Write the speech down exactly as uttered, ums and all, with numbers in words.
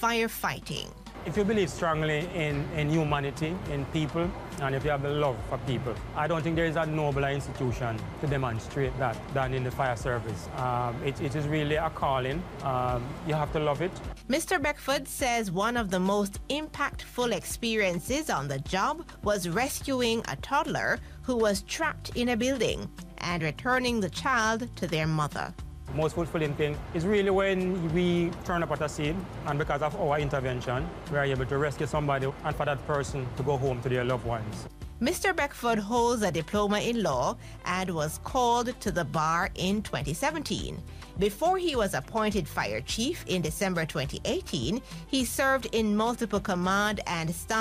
firefighting. If you believe strongly in, in humanity, in people, and if you have a love for people, I don't think there is a nobler institution to demonstrate that than in the fire service. Um, it, it is really a calling. Um, you have to love it. Mister Beckford says one of the most impactful experiences on the job was rescuing a toddler who was trapped in a building and returning the child to their mother. Most fulfilling thing is really when we turn up at a scene, and because of our intervention, we are able to rescue somebody and for that person to go home to their loved ones. Mister Beckford holds a diploma in law and was called to the bar in twenty seventeen. Before he was appointed fire chief in December twenty eighteen, he served in multiple command and staff